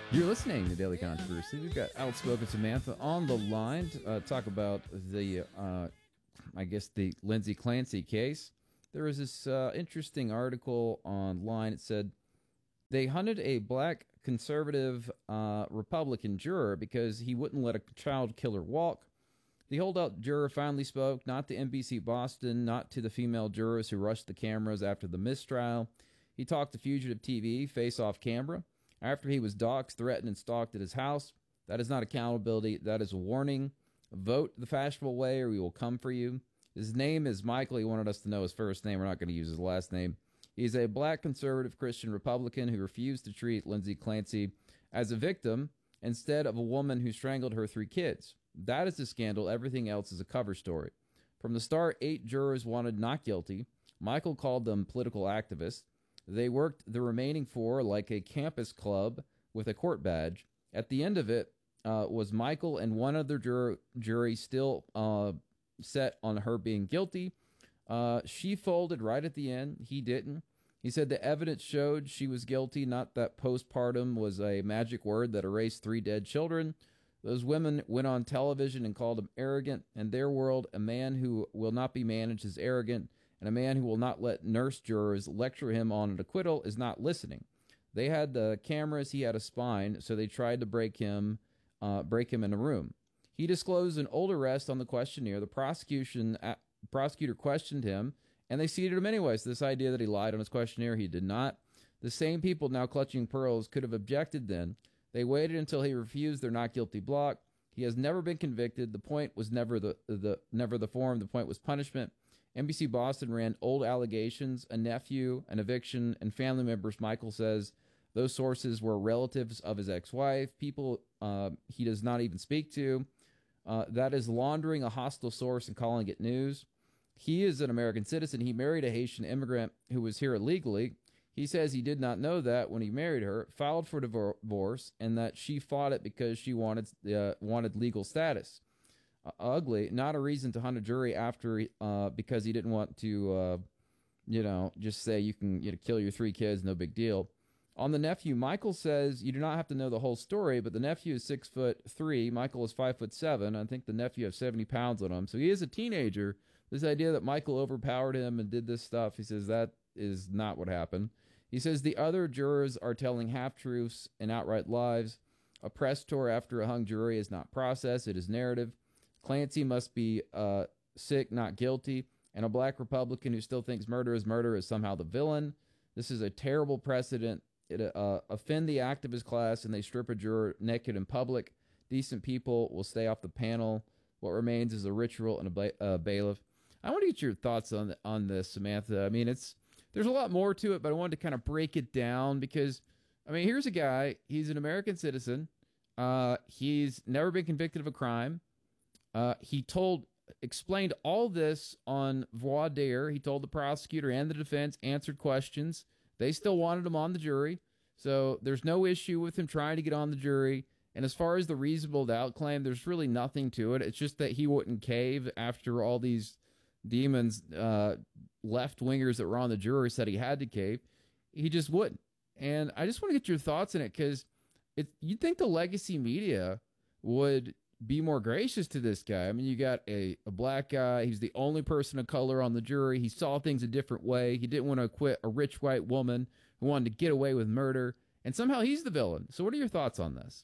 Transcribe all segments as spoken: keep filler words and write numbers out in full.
You're listening to Daily Controversy. We've got Outspoken Samantha on the line to uh, talk about the, uh, I guess, the Lindsay Clancy case. There was this uh, interesting article online. It said they hunted a black conservative uh, Republican juror because he wouldn't let a child killer walk. The holdout juror finally spoke, not to N B C Boston, not to the female jurors who rushed the cameras after the mistrial. He talked to Fugitive T V, face off camera, after he was doxxed, threatened, and stalked at his house. That is not accountability. That is a warning. Vote the fashionable way or we will come for you. His name is Michael. He wanted us to know his first name. We're not going to use his last name. He's a black conservative Christian Republican who refused to treat Lindsay Clancy as a victim instead of a woman who strangled her three kids. That is the scandal. Everything else is a cover story. From the start, eight jurors wanted not guilty. Michael called them political activists. They worked the remaining four like a campus club with a court badge. At the end of it uh, was Michael and one other jur- jury still uh, set on her being guilty. Uh, she folded right at the end. He didn't. He said the evidence showed she was guilty, not that postpartum was a magic word that erased three dead children. Those women went on television and called him arrogant. In their world, a man who will not be managed is arrogant, and a man who will not let nurse jurors lecture him on an acquittal is not listening. They had the cameras, he had a spine, so they tried to break him, uh, break him in a room. He disclosed an old arrest on the questionnaire. The prosecution uh, prosecutor questioned him, and they seated him anyways. This idea that he lied on his questionnaire, he did not. The same people now clutching pearls could have objected then. They waited until he refused their not guilty block. He has never been convicted. The point was never the, the never the form. The point was punishment. N B C Boston ran old allegations, a nephew, an eviction, and family members. Michael says those sources were relatives of his ex-wife, people uh, he does not even speak to. Uh, that is laundering a hostile source and calling it news. He is an American citizen. He married a Haitian immigrant who was here illegally. He says he did not know that when he married her, filed for divorce, and that she fought it because she wanted uh, wanted legal status. Uh, ugly, not a reason to hunt a jury after uh, because he didn't want to, uh, you know, just say you can you know, kill your three kids, no big deal. On the nephew, Michael says you do not have to know the whole story, but the nephew is six foot three. Michael is five foot seven. I think the nephew has seventy pounds on him, so he is a teenager. This idea that Michael overpowered him and did this stuff, he says that is not what happened. He says the other jurors are telling half-truths and outright lies. A press tour after a hung jury is not process, it is narrative. Clancy must be uh, sick, not guilty. And a black Republican who still thinks murder is murder is somehow the villain. This is a terrible precedent. It uh, offend the activist class and they strip a juror naked in public. Decent people will stay off the panel. What remains is a ritual and a ba- uh, bailiff. I want to get your thoughts on on this, Samantha. I mean, it's there's a lot more to it, but I wanted to kind of break it down because, I mean, here's a guy. He's an American citizen. Uh, he's never been convicted of a crime. Uh, he told, explained all this on voir dire. He told the prosecutor and the defense, answered questions. They still wanted him on the jury. So there's no issue with him trying to get on the jury. And as far as the reasonable doubt claim, there's really nothing to it. It's just that he wouldn't cave after all these demons, uh, left-wingers that were on the jury said he had to cave. He just wouldn't. And I just want to get your thoughts on it because you'd think the legacy media would be more gracious to this guy. I mean, you got a, a black guy. He's the only person of color on the jury. He saw things a different way. He didn't want to acquit a rich white woman who wanted to get away with murder. And somehow he's the villain. So what are your thoughts on this?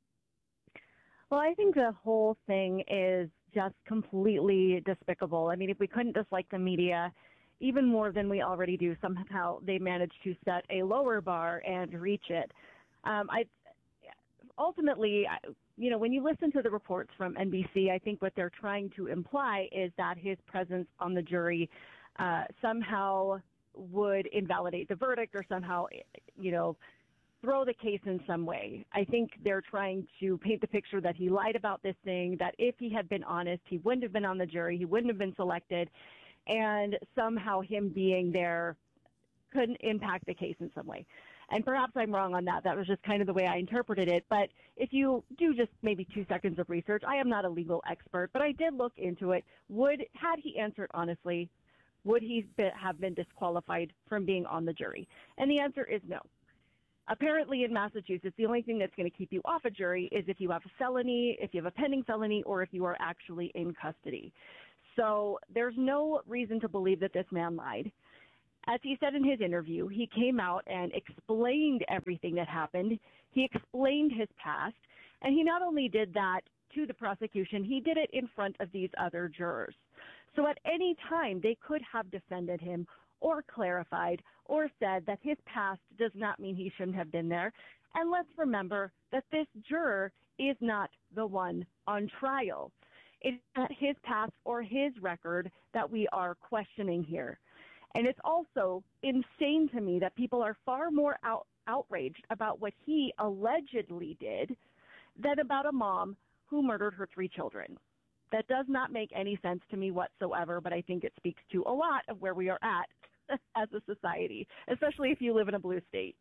Well, I think the whole thing is just completely despicable. I mean, if we couldn't dislike the media even more than we already do, somehow they managed to set a lower bar and reach it. Um, I ultimately, you know, when you listen to the reports from N B C, I think what they're trying to imply is that his presence on the jury uh, somehow would invalidate the verdict or somehow, you know, throw the case in some way. I think they're trying to paint the picture that he lied about this thing, that if he had been honest, he wouldn't have been on the jury, he wouldn't have been selected, and somehow him being there couldn't impact the case in some way. And perhaps I'm wrong on that. That was just kind of the way I interpreted it. But if you do just maybe two seconds of research, I am not a legal expert, but I did look into it. Would, had he answered honestly, would he be, have been disqualified from being on the jury? And the answer is no. Apparently in Massachusetts, the only thing that's going to keep you off a jury is if you have a felony, if you have a pending felony, or if you are actually in custody. So there's no reason to believe that this man lied. As he said in his interview, he came out and explained everything that happened. He explained his past, and he not only did that to the prosecution, he did it in front of these other jurors. So at any time, they could have defended him or clarified or said that his past does not mean he shouldn't have been there. And let's remember that this juror is not the one on trial. It's not his past or his record that we are questioning here. And it's also insane to me that people are far more out, outraged about what he allegedly did than about a mom who murdered her three children. That does not make any sense to me whatsoever, but I think it speaks to a lot of where we are at as a society, especially if you live in a blue state.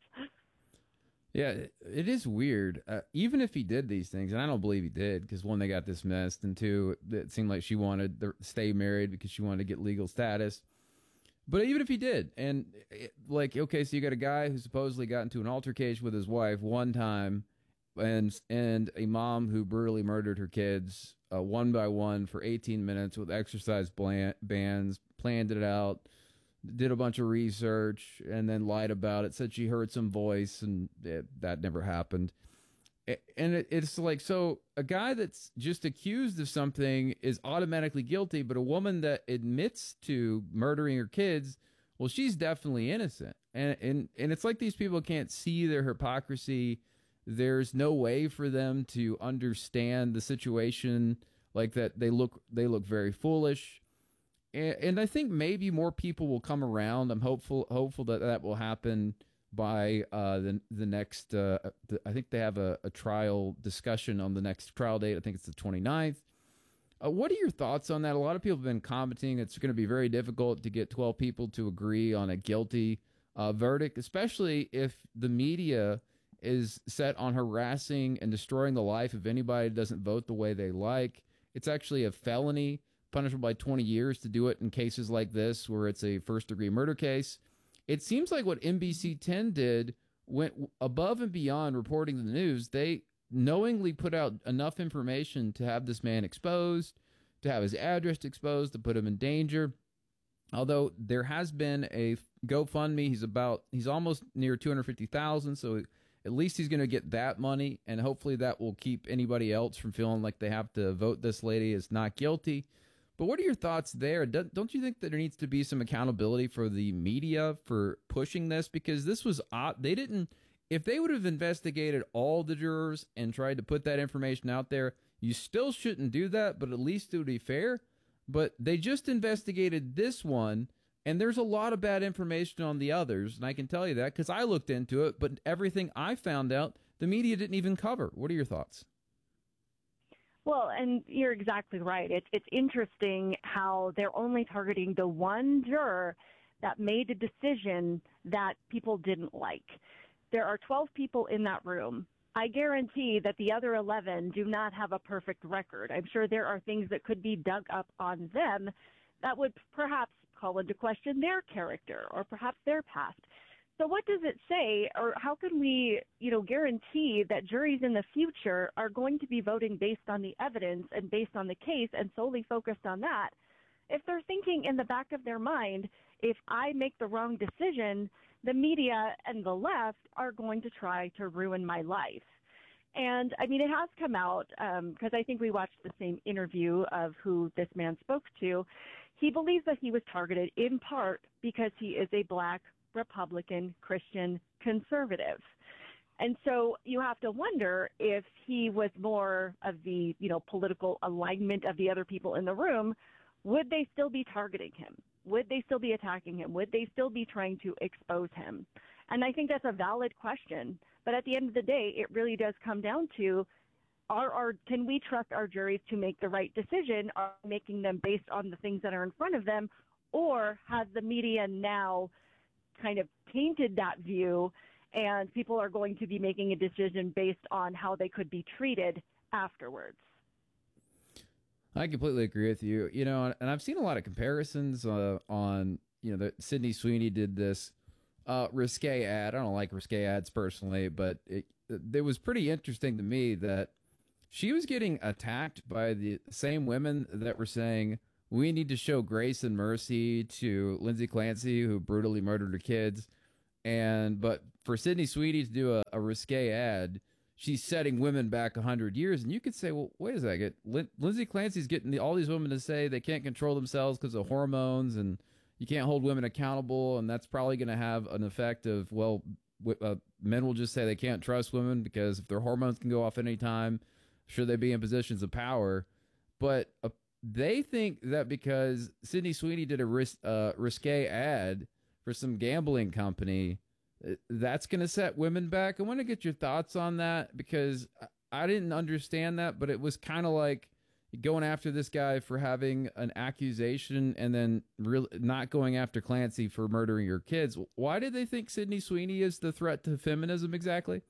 Yeah, it is weird. Uh, even if he did these things, and I don't believe he did, because one, they got dismissed, and two, it seemed like she wanted to stay married because she wanted to get legal status. But even if he did, and it, like, okay, so you got a guy who supposedly got into an altercation with his wife one time, and and a mom who brutally murdered her kids uh, one by one for eighteen minutes with exercise bland, bands, planned it out, did a bunch of research, and then lied about it, said she heard some voice, and it, that never happened. And it, it's like, so a guy that's just accused of something is automatically guilty, but a woman that admits to murdering her kids, well, she's definitely innocent. And and and it's like these people can't see their hypocrisy. There's no way for them to understand the situation, like that. They look they look very foolish. And, and I think maybe more people will come around. I'm hopeful hopeful that that will happen by uh, the the next, uh, the, I think they have a, a trial discussion on the next trial date. I think it's the twenty-ninth. Uh, what are your thoughts on that? A lot of people have been commenting it's going to be very difficult to get twelve people to agree on a guilty uh, verdict, especially if the media is set on harassing and destroying the life of anybody who doesn't vote the way they like. It's actually a felony, punishable by twenty years to do it in cases like this where it's a first-degree murder case. It seems like what N B C ten did went above and beyond reporting the news. They knowingly put out enough information to have this man exposed, to have his address exposed, to put him in danger. Although there has been a GoFundMe, he's about he's almost near two hundred fifty thousand dollars, so at least he's going to get that money, and hopefully that will keep anybody else from feeling like they have to vote this lady as not guilty. But what are your thoughts there? Don't you think that there needs to be some accountability for the media for pushing this? Because this was odd. They didn't, if they would have investigated all the jurors and tried to put that information out there, you still shouldn't do that, but at least it would be fair. But they just investigated this one, and there's a lot of bad information on the others, and I can tell you that because I looked into it, but everything I found out, the media didn't even cover. What are your thoughts? Well, and you're exactly right. It's it's interesting how they're only targeting the one juror that made a decision that people didn't like. There are twelve people in that room. I guarantee that the other eleven do not have a perfect record. I'm sure there are things that could be dug up on them that would perhaps call into question their character or perhaps their past. So what does it say, or how can we, you know, guarantee that juries in the future are going to be voting based on the evidence and based on the case and solely focused on that? If they're thinking in the back of their mind, if I make the wrong decision, the media and the left are going to try to ruin my life. And, I mean, it has come out, because um, I think we watched the same interview of who this man spoke to. He believes that he was targeted in part because he is a black Republican, Christian, conservative. And so you have to wonder if he was more of the, you know, political alignment of the other people in the room, would they still be targeting him? Would they still be attacking him? Would they still be trying to expose him? And I think that's a valid question. But at the end of the day, it really does come down to, are our, can we trust our juries to make the right decision? Are we making them based on the things that are in front of them? Or has the media now kind of tainted that view, and people are going to be making a decision based on how they could be treated afterwards? I completely agree with you. You know, and I've seen a lot of comparisons uh, on, you know, that Sydney Sweeney did this uh, risque ad. I don't like risque ads personally, but it, it was pretty interesting to me that she was getting attacked by the same women that were saying, we need to show grace and mercy to Lindsay Clancy, who brutally murdered her kids. And but for Sydney Sweeney to do a, a risque ad, she's setting women back one hundred years. And you could say, well, wait a second. Lin- Lindsay Clancy's getting the, all these women to say they can't control themselves because of hormones, and you can't hold women accountable. And that's probably going to have an effect of, well, w- uh, men will just say they can't trust women because if their hormones can go off any time, should they be in positions of power? But uh, they think that because Sydney Sweeney did a ris- uh, risque ad for some gambling company, that's going to set women back. I want to get your thoughts on that, because I didn't understand that, but it was kind of like going after this guy for having an accusation and then really not going after Clancy for murdering your kids. Why did they think Sydney Sweeney is the threat to feminism exactly?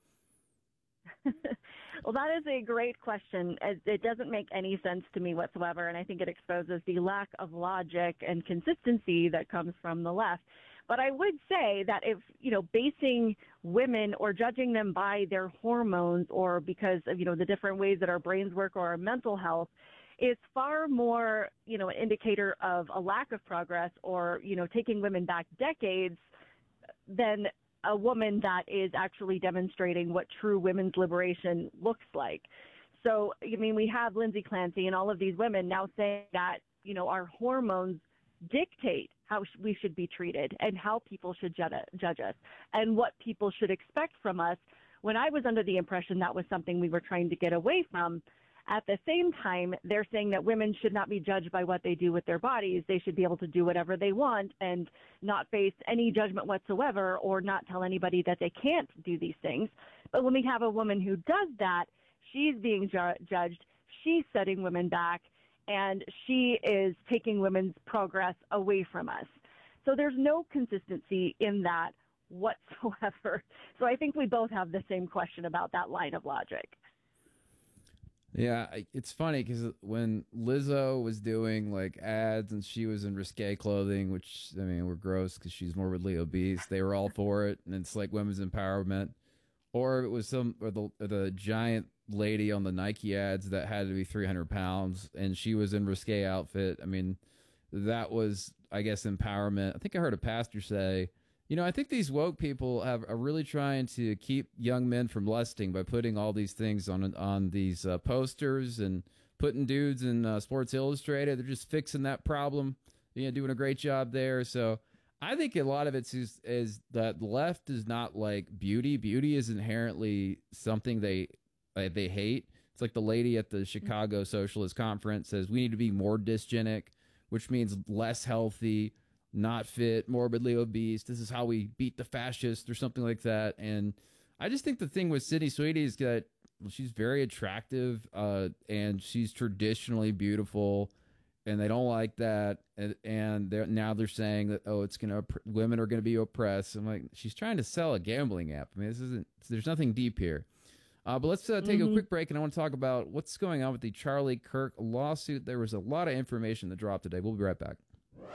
Well, that is a great question. It, it doesn't make any sense to me whatsoever, and I think it exposes the lack of logic and consistency that comes from the left. But I would say that if, you know, basing women or judging them by their hormones or because of, you know, the different ways that our brains work or our mental health is far more, you know, an indicator of a lack of progress or, you know, taking women back decades than a woman that is actually demonstrating what true women's liberation looks like. So, I mean, we have Lindsay Clancy and all of these women now saying that, you know, our hormones dictate how we should be treated and how people should judge us and what people should expect from us, when I was under the impression that was something we were trying to get away from. At the same time, they're saying that women should not be judged by what they do with their bodies. They should be able to do whatever they want and not face any judgment whatsoever, or not tell anybody that they can't do these things. But when we have a woman who does that, she's being ju- judged, she's setting women back, and she is taking women's progress away from us. So there's no consistency in that whatsoever. So I think we both have the same question about that line of logic. Yeah, it's funny because when Lizzo was doing like ads and she was in risque clothing, which, I mean, were gross because she's morbidly obese, they were all for it, and it's like women's empowerment. Or it was some or the the giant lady on the Nike ads that had to be three hundred pounds, and she was in risque outfit. I mean, that was, I guess, empowerment. I think I heard a pastor say, you know, I think these woke people have are really trying to keep young men from lusting by putting all these things on on these uh, posters and putting dudes in uh, Sports Illustrated. They're just fixing that problem, you know, doing a great job there. So I think a lot of it is is that left is not like beauty. Beauty is inherently something they uh, they hate. It's like the lady at the Chicago Socialist Conference says we need to be more dysgenic, which means less healthy, not fit, morbidly obese. This is how we beat the fascists or something like that. And I just think the thing with Sydney Sweeney is that well, she's very attractive uh, and she's traditionally beautiful, and they don't like that. And, and they're, now they're saying that, oh, it's going to, women are going to be oppressed. I'm like, she's trying to sell a gambling app. I mean, this isn't, there's nothing deep here. Uh, but let's uh, take mm-hmm. a quick break, and I want to talk about what's going on with the Charlie Kirk lawsuit. There was a lot of information that dropped today. We'll be right back.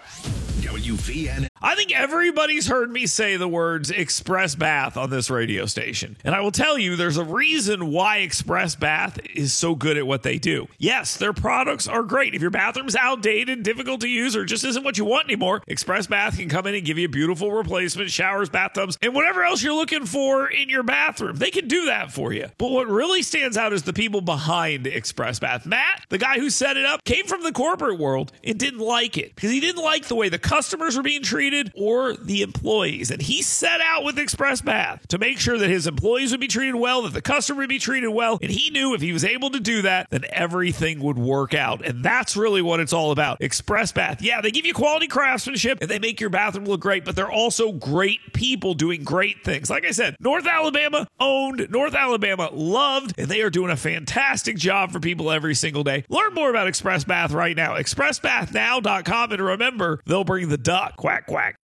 W V N. I think everybody's heard me say the words Express Bath on this radio station. And I will tell you, there's a reason why Express Bath is so good at what they do. Yes, their products are great. If your bathroom's outdated, difficult to use, or just isn't what you want anymore, Express Bath can come in and give you a beautiful replacement, showers, bathtubs, and whatever else you're looking for in your bathroom. They can do that for you. But what really stands out is the people behind Express Bath. Matt, the guy who set it up, came from the corporate world and didn't like it because he didn't like the way the customers were being treated or the employees. And he set out with Express Bath to make sure that his employees would be treated well, that the customer would be treated well. And he knew if he was able to do that, then everything would work out. And that's really what it's all about. Express Bath. Yeah, they give you quality craftsmanship and they make your bathroom look great, but they're also great people doing great things. Like I said, North Alabama owned, North Alabama loved, and they are doing a fantastic job for people every single day. Learn more about Express Bath right now. express bath now dot com, and remember, they'll bring the duck. Quack, quack.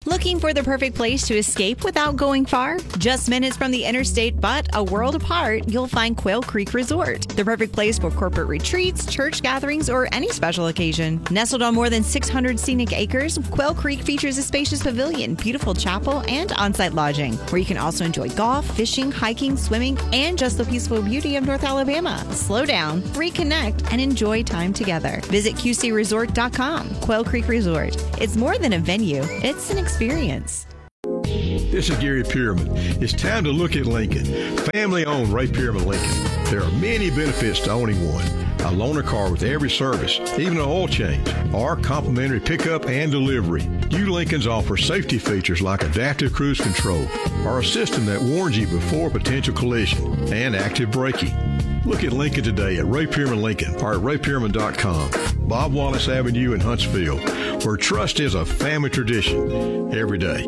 Looking for the perfect place to escape without going far? Just minutes from the interstate, but a world apart, you'll find Quail Creek Resort. The perfect place for corporate retreats, church gatherings, or any special occasion. Nestled on more than six hundred scenic acres, Quail Creek features a spacious pavilion, beautiful chapel, and on-site lodging, where you can also enjoy golf, fishing, hiking, swimming, and just the peaceful beauty of North Alabama. Slow down, reconnect, and enjoy time together. Visit Q C resort dot com. Quail Creek Resort. It's more than a venue. It's an experience. This is Gary Pierman. It's time to look at Lincoln. Family-owned Ray Pierman Lincoln. There are many benefits to owning one. A loaner car with every service, even an oil change, or complimentary pickup and delivery. You Lincolns offer safety features like adaptive cruise control, or a system that warns you before potential collision, and active braking. Look at Lincoln today at Ray Pierman Lincoln or at ray pierman dot com. Bob Wallace Avenue in Huntsville, where trust is a family tradition every day.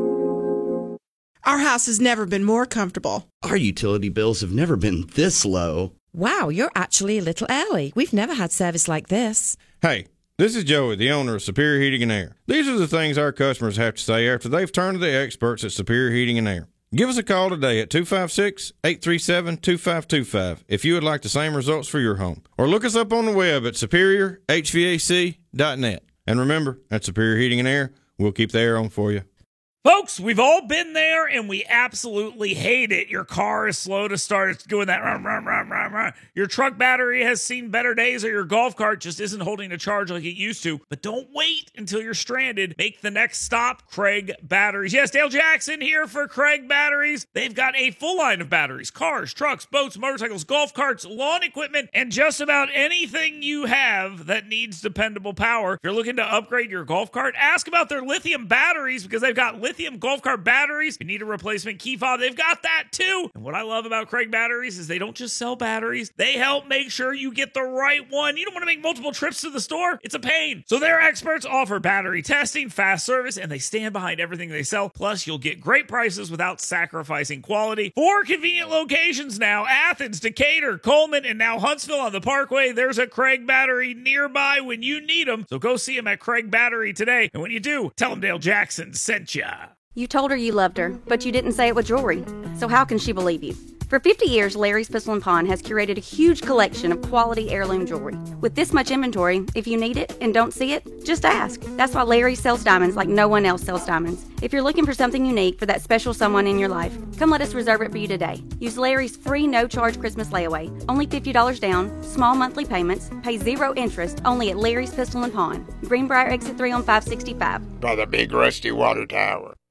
Our house has never been more comfortable. Our utility bills have never been this low. Wow, you're actually a little early. We've never had service like this. Hey, this is Joey, the owner of Superior Heating and Air. These are the things our customers have to say after they've turned to the experts at Superior Heating and Air. Give us a call today at two five six, eight three seven, two five two five if you would like the same results for your home. Or look us up on the web at superior h v a c dot net. And remember, at Superior Heating and Air, we'll keep the air on for you. Folks, we've all been there, and we absolutely hate it. Your car is slow to start. It's doing that. Run, run, run, run, run. Your truck battery has seen better days, or your golf cart just isn't holding a charge like it used to. But don't wait until you're stranded. Make the next stop, Craig Batteries. Yes, Dale Jackson here for Craig Batteries. They've got a full line of batteries, cars, trucks, boats, motorcycles, golf carts, lawn equipment, and just about anything you have that needs dependable power. If you're looking to upgrade your golf cart, ask about their lithium batteries, because they've got lithium Lithium golf cart batteries. If you need a replacement key fob, they've got that too. And what I love about Craig Batteries is they don't just sell batteries. They help make sure you get the right one. You don't want to make multiple trips to the store. It's a pain. So their experts offer battery testing, fast service, and they stand behind everything they sell. Plus, you'll get great prices without sacrificing quality. Four convenient locations now: Athens, Decatur, Coleman, and now Huntsville on the Parkway. There's a Craig Battery nearby when you need them. So go see them at Craig Battery today. And when you do, tell them Dale Jackson sent ya. You told her you loved her, but you didn't say it with jewelry. So how can she believe you? For fifty years, Larry's Pistol and Pawn has curated a huge collection of quality heirloom jewelry. With this much inventory, if you need it and don't see it, just ask. That's why Larry sells diamonds like no one else sells diamonds. If you're looking for something unique for that special someone in your life, come let us reserve it for you today. Use Larry's free no-charge Christmas layaway. Only fifty dollars down, small monthly payments, pay zero interest, only at Larry's Pistol and Pawn. Greenbrier Exit three on five sixty-five. By the big rusty water tower.